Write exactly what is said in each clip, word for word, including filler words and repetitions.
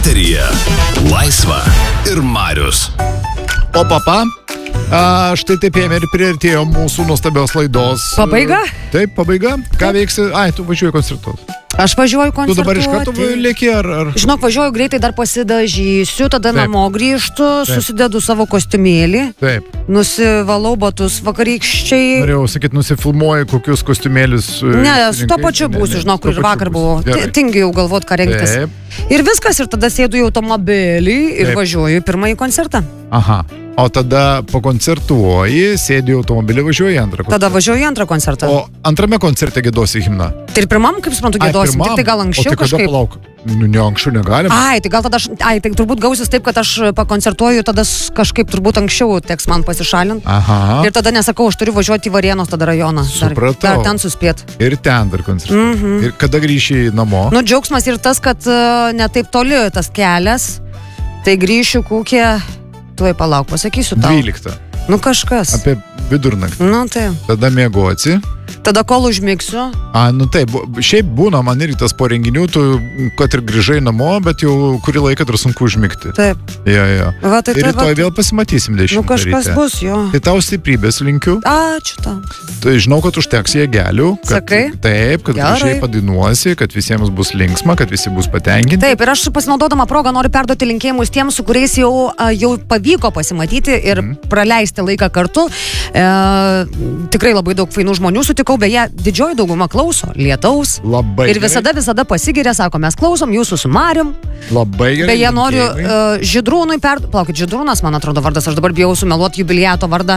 Eteryje Laisva ir Marius. O papa, a, štai taip ėmė ir priartėjo mūsų nuostabios laidos. Pabaiga? Taip, pabaiga. Ką veiksi? Ai, tu važiuoji koncertuoti. Aš važiuoju koncertuoti. Tu dabar iš karto lėki ar... ar... Žinok, važiuoju greitai, dar pasidažysiu, tada Taip. namo grįžtu, Taip. susidedu savo kostiumėlį, Taip. nusivalau batus vakarykščiai. Norėjau sakyti, nusifilmuoji kokius kostiumėlius. Ne, su to pačiu būsiu, žinok, kur ir vakar buvau. Tingiu jau galvot, ką rengtis. Taip. Ir viskas, ir tada sėdu į automobilį ir Taip. važiuoju į pirmąjį koncertą. Aha. O tada pakoncertuoji, sėdi į automobilį, važiuoji į antrą koncertą. Tada važiuoju į antrą koncertą. O antrame koncerte gėdosi himną. Tai ir pirmam, kaip suprantu, gėdosim, tik tai gal anksčiau o tai kažkaip. Palauk, nu ne anksčiau negalim. Ai, tai gal tada aš, ai, tai turbūt gausis taip, kad aš pakoncertuoju, tada s- kažkaip turbūt anksčiau teks man pasišalinti. Aha. Ir tada nesakau, aš turiu važiuoti į Varėnos tada rajoną. Dar, Supratau. dar ten suspėt. Ir ten dar koncertas. Mhm. Ir kada grįši namo? Nu, džiaugsmas ir tas, kad uh, ne taip toli tas kelias, tai grįšiu kokie, tuoj palauk, pasakysiu tau. dvyliktą. Nu, kažkas. Apie vidurnaktį. Nu, tai. Tada miegosi. Tada kol užmigsiu. A, nu taip, bu- šiaip būna man irgi tas po renginių, tu kad ir grįžai namo, bet jau kurį laiką dar sunku užmigti. Taip. Jo, jo. Va, tai Ir tai, rytoj va, vėl pasimatysim nu, dešimtą kažkas ryte. bus, jo. Tai tau stiprybės linkiu. Ačiū tau. Tai žinau, kad užteks jėgelių. Kad, Sakai? Taip, kad Gerai. gražiai padainuosi, kad visiems bus linksma, kad visi bus patenkinti. Taip, ir aš pasinaudodama progą noriu perduoti linkėjimus tiems, su kuriais jau, a, jau pavyko pasimatyti ir Mhm. praleisti laiką kartu. E, tikrai labai daug fainų žmonių sutikau, beje, didžioji dauguma klauso Lietaus. Labai Ir visada, visada pasigiria, sako, mes klausom jūsų su Marium. gerai. Labai gerai. Beje, noriu linkėjimai. uh, Žydrūnui per... Plaukit, Žydrūnas, man atrodo, vardas, aš dabar bijau sumeluoti jubiliato vardą.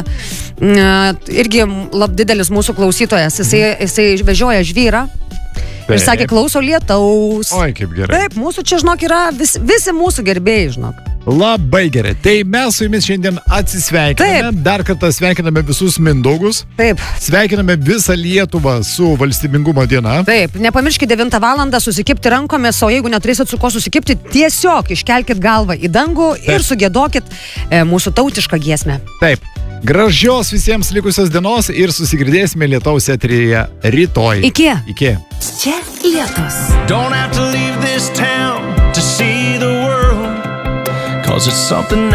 Uh, irgi lab didelis mūsų klausytojas, jisai, jisai vežioja žvyrą. Ir Taip. sakė, klauso Lietaus. Oi, kaip gerai. Taip, mūsų čia, žinok, yra vis, visi mūsų gerbėjai, žinok. Labai gerai. Tai mes su jumis šiandien atsisveikiname. Taip. Dar kartą sveikiname visus Mindaugus. Taip, Sveikiname visą Lietuvą su valstybingumo diena. taip. Nepamirškite devintą valandą susikipti rankomis, o jeigu neturėsit su ko susikipti, tiesiog iškelkit galvą į dangų ir Taip. sugėdokit e, mūsų tautišką giesmę. Taip. Gražios visiems likusios dienos ir susigirdėsime Lietaus eteryje rytoj. Iki. Iki. Čia Lietus. Don't have to leave this town to see the world, 'cause it's something